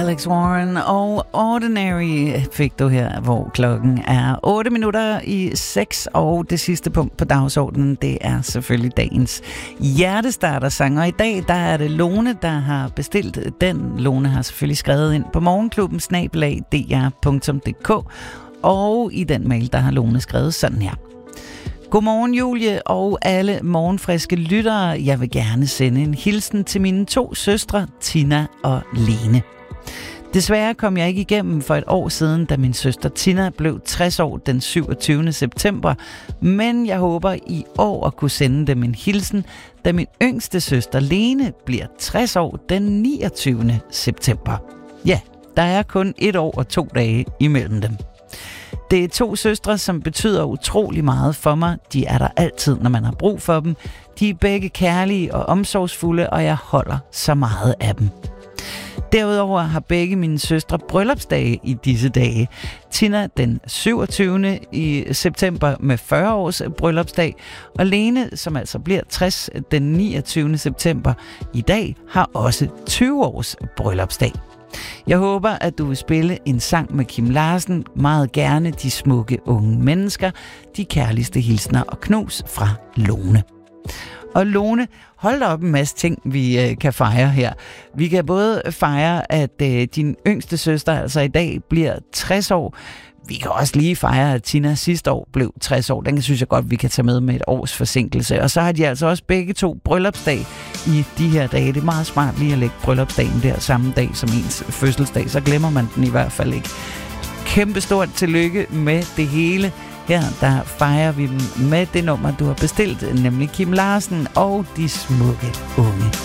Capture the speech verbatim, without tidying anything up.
Alex Warren og Ordinary fik du her, hvor klokken er otte minutter i seks, og det sidste punkt på dagsordenen, det er selvfølgelig dagens hjertestarter-sang. Og i dag, der er det Lone, der har bestilt den. Lone har selvfølgelig skrevet ind på morgenklubben snabel-a d r punktum d k, og i den mail, der har Lone skrevet sådan her. Godmorgen Julie og alle morgenfriske lyttere. Jeg vil gerne sende en hilsen til mine to søstre, Tina og Lene. Desværre kom jeg ikke igennem for et år siden, da min søster Tina blev tres år den syvogtyvende september, men jeg håber i år at kunne sende dem en hilsen, da min yngste søster Lene bliver tres år den niogtyvende september. Ja, der er kun et år og to dage imellem dem. Det er to søstre, som betyder utrolig meget for mig. De er der altid, når man har brug for dem. De er begge kærlige og omsorgsfulde, og jeg holder så meget af dem. Derudover har begge mine søstre bryllupsdage i disse dage. Tina den syvogtyvende i september med fyrre års bryllupsdag, og Lene, som altså bliver tres den niogtyvende september i dag, har også tyve års bryllupsdag. Jeg håber, at du vil spille en sang med Kim Larsen, meget gerne De smukke unge mennesker, de kærligste hilsner og knus fra Lone. Og Lone, hold da op en masse ting, vi øh, kan fejre her. Vi kan både fejre, at øh, din yngste søster altså i dag bliver tres år. Vi kan også lige fejre, at Tina sidste år blev tres år. Den synes jeg godt, vi kan tage med med et års forsinkelse. Og så har de altså også begge to bryllupsdag i de her dage. Det er meget smart lige at lægge bryllupsdagen der samme dag som ens fødselsdag. Så glemmer man den i hvert fald ikke. Kæmpestort tillykke med det hele. Her der fejrer vi dem med det nummer, du har bestilt, nemlig Kim Larsen og De smukke unge